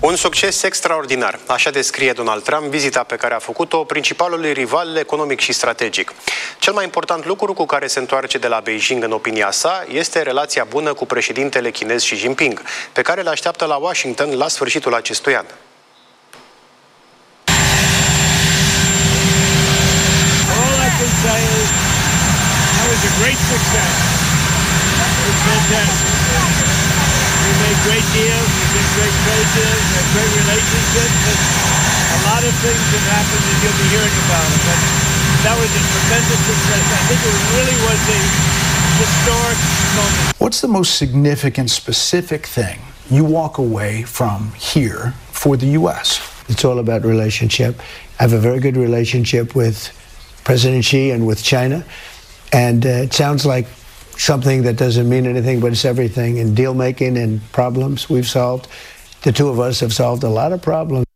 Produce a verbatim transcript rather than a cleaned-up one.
Un succes extraordinar, așa descrie Donald Trump vizita pe care a făcut-o principalului rival economic și strategic. Cel mai important lucru cu care se întoarce de la Beijing, în opinia sa, este relația bună cu președintele chinez Xi Jinping, pe care le așteaptă la Washington la sfârșitul acestui an. We made great deals, we did great trade deals, we had great relationships, and a lot of things have happened that you'll be hearing about it. But that was a tremendous success. I think it really was a historic moment. What's the most significant, specific thing you walk away from here for the U S? It's all about relationship. I have a very good relationship with President Xi and with China, and uh, it sounds like something that doesn't mean anything, but it's everything. In deal making and problems we've solved, the two of us have solved a lot of problems.